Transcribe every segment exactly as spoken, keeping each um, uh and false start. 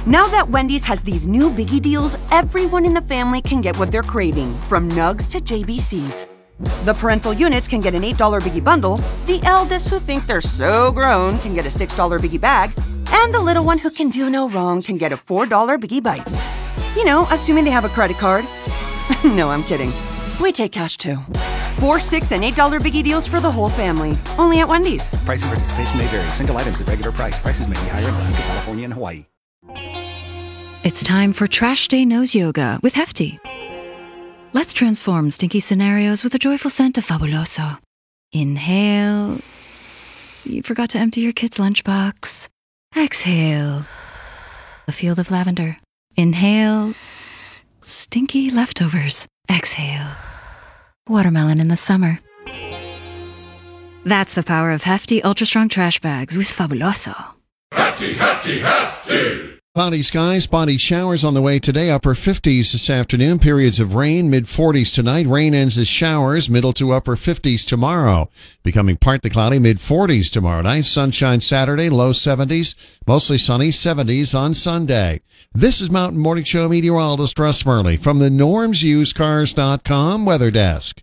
Now that Wendy's has these new biggie deals, everyone in the family can get what they're craving, from nugs to J B Cs. The parental units can get an eight dollar biggie bundle, the eldest who think they're so grown can get a six dollar biggie bag, and the little one who can do no wrong can get a four dollar biggie bites. You know, assuming they have a credit card. No, I'm kidding. We take cash too. Four, six, and eight dollar biggie deals for the whole family. Only at Wendy's. Price and participation may vary. Single items at regular price. Prices may be higher in Alaska, California, and Hawaii. It's time for Trash Day Nose Yoga with Hefty. Let's transform stinky scenarios with a joyful scent of Fabuloso. Inhale. You forgot to empty your kid's lunchbox. Exhale. A field of lavender. Inhale. Stinky leftovers. Exhale. Watermelon in the summer. That's the power of Hefty Ultra Strong Trash Bags with Fabuloso. Hefty, hefty, hefty! Cloudy skies, spotty showers on the way today. Upper fifties this afternoon. Periods of rain, mid forties tonight. Rain ends as showers, middle to upper fifties tomorrow. Becoming partly cloudy, mid forties tomorrow night. Sunshine Saturday, low seventies. Mostly sunny, seventies on Sunday. This is Mountain Morning Show meteorologist Russ Murley from the norms used cars dot com weather desk.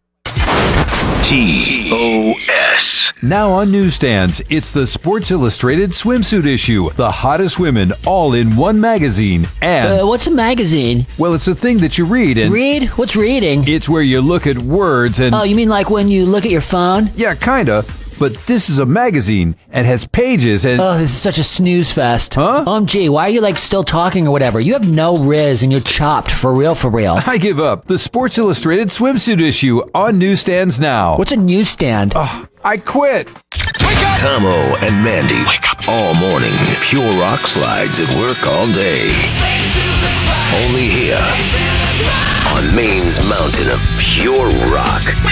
T O S. Now on newsstands, it's the Sports Illustrated swimsuit issue. The hottest women all in one magazine. And uh, what's a magazine? Well, it's a thing that you read and read? What's reading? It's where you look at words and oh, you mean like when you look at your phone? Yeah, kinda. But this is a magazine and has pages and... Oh, this is such a snooze fest. Huh? O M G, why are you like still talking or whatever? You have no riz and you're chopped for real, for real. I give up. The Sports Illustrated swimsuit issue on newsstands now. What's a newsstand? Oh, I quit. Wake up! Tomo and Mandy. Wake up. All morning. Pure rock slides at work all day. Only here on Maine's mountain of pure rock.